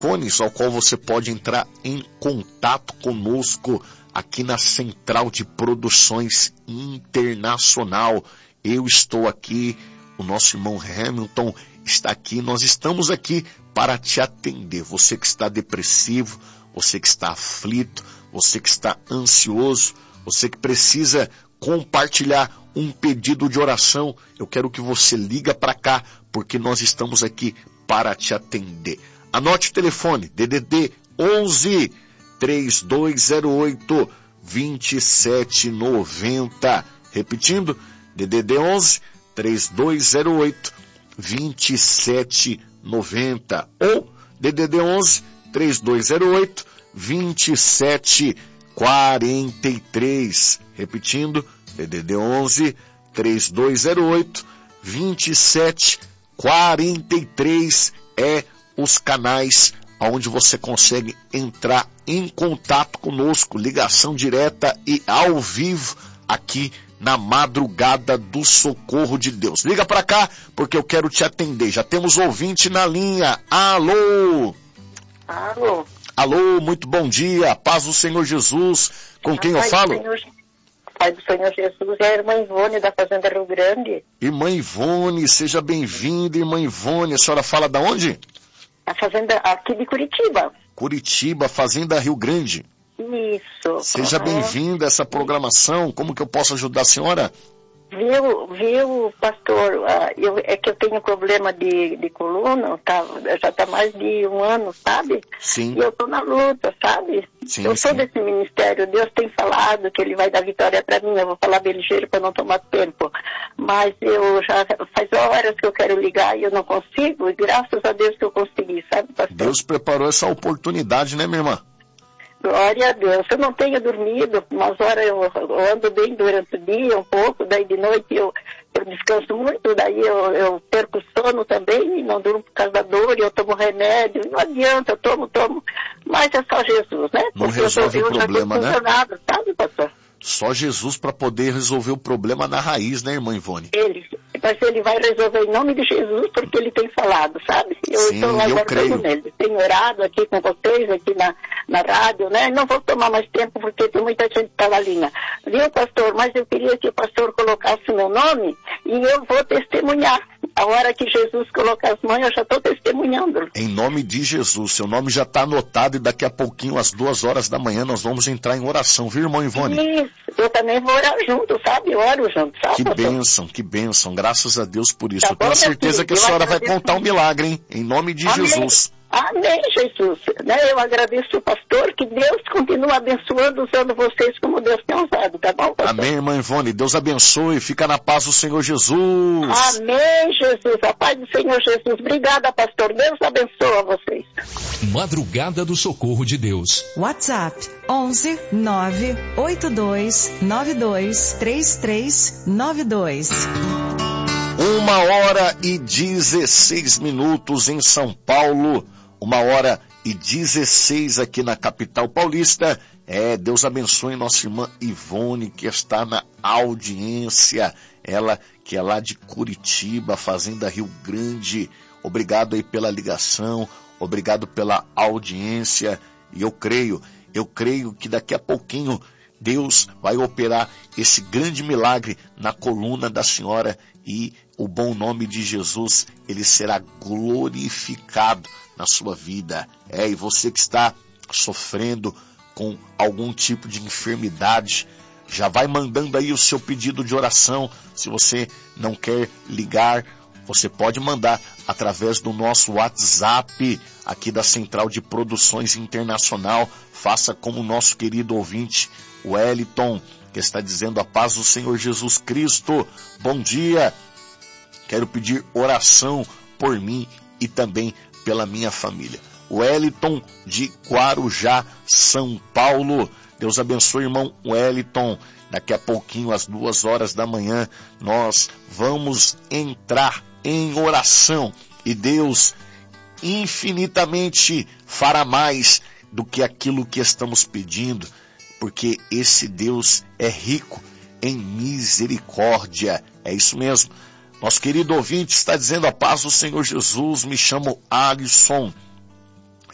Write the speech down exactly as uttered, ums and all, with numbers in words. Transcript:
telefones ao qual você pode entrar em contato conosco aqui na Central de Produções Internacional. Eu estou aqui, o nosso irmão Hamilton está aqui, nós estamos aqui para te atender. Você que está depressivo, você que está aflito, você que está ansioso, você que precisa compartilhar um pedido de oração, eu quero que você liga para cá, porque nós estamos aqui para te atender. Anote o telefone, D D D onze, três dois zero oito, dois sete nove zero. Repetindo, D D D onze, três dois zero oito, dois sete nove zero. Ou D D D onze, três dois zero oito, dois sete quatro três. Repetindo, D D D onze, três dois zero oito, dois sete quatro três é os canais onde você consegue entrar em contato conosco, ligação direta e ao vivo aqui na Madrugada do Socorro de Deus. Liga para cá, porque eu quero te atender. Já temos ouvinte na linha. Alô? Alô? Alô, muito bom dia. Paz do Senhor Jesus. Com quem eu falo? Senhor, Pai do Senhor Jesus, é a irmã Ivone da Fazenda Rio Grande. Irmã Ivone, seja bem-vinda, irmã Ivone. A senhora fala da onde? A fazenda aqui de Curitiba. Curitiba, Fazenda Rio Grande. Isso. Seja uhum. bem-vinda a essa programação. Como que eu posso ajudar a senhora? Viu, viu, pastor, uh, eu, é que eu tenho problema de, de coluna, tá, já está mais de um ano, sabe? Sim. E eu estou na luta, sabe? Sim, eu sou sim. desse ministério, Deus tem falado que Ele vai dar vitória para mim, eu vou falar bem ligeiro para não tomar tempo. Mas eu já, faz horas que eu quero ligar e eu não consigo, e graças a Deus que eu consegui, sabe, pastor? Deus preparou essa oportunidade, né, minha irmã? Glória a Deus. Eu não tenho dormido, umas horas eu, eu ando bem durante o dia, um pouco, daí de noite eu, eu descanso muito, daí eu, eu perco o sono também, e não durmo por causa da dor, e eu tomo remédio, não adianta, eu tomo, tomo, mas é só Jesus, né? Não Porque resolve eu, o eu problema, já estou funcionado, sabe, pastor? Só Jesus para poder resolver o problema na raiz, né, irmã Ivone? Ele, mas ele vai resolver em nome de Jesus, porque ele tem falado, sabe? Eu Sim, estou eu aguardando creio. nele. Tenho orado aqui com vocês, aqui na, na rádio, né? Não vou tomar mais tempo, porque tem muita gente que tá na linha. Viu, pastor? Mas eu queria que o pastor colocasse meu nome e eu vou testemunhar. A hora que Jesus colocar as mãos, eu já estou testemunhando. Em nome de Jesus, seu nome já está anotado e daqui a pouquinho, às duas horas da manhã, nós vamos entrar em oração, viu, irmão Ivone? Isso, eu também vou orar junto, sabe? Eu oro junto, sabe, Que pastor? bênção, que bênção, graças a Deus por isso. Tá Eu tenho bom, meu certeza filho? que a Eu senhora vai agradeço contar um muito. milagre, hein? Em nome de Amém. Jesus. Amém, Jesus. Né? Eu agradeço o pastor, que Deus continue abençoando, usando vocês como Deus tem usado, tá bom, pastor? Amém, irmã Ivone. Deus abençoe. Fica na paz do Senhor Jesus. Amém, Jesus. A paz do Senhor Jesus. Obrigada, pastor. Deus abençoe vocês. Madrugada do Socorro de Deus. WhatsApp onze nove oito dois nove dois três três nove dois. Uma hora e dezesseis minutos em São Paulo. Uma hora e dezesseis aqui na capital paulista. É, Deus abençoe nossa irmã Ivone, que está na audiência. Ela que é lá de Curitiba, Fazenda Rio Grande. Obrigado aí pela ligação. Obrigado pela audiência. E eu creio, eu creio que daqui a pouquinho Deus vai operar esse grande milagre na coluna da senhora e o bom nome de Jesus, ele será glorificado na sua vida. É, e você que está sofrendo com algum tipo de enfermidade, já vai mandando aí o seu pedido de oração. Se você não quer ligar, você pode mandar através do nosso WhatsApp aqui da Central de Produções Internacional. Faça como o nosso querido ouvinte Wellington, que está dizendo: a paz do Senhor Jesus Cristo. Bom dia. Quero pedir oração por mim e também pela minha família. Wellington de Guarujá, São Paulo. Deus abençoe, irmão Wellington. Daqui a pouquinho, às duas horas da manhã, nós vamos entrar em oração. E Deus infinitamente fará mais do que aquilo que estamos pedindo, porque esse Deus é rico em misericórdia. É isso mesmo. Nosso querido ouvinte está dizendo: a paz do Senhor Jesus, me chamo Alisson.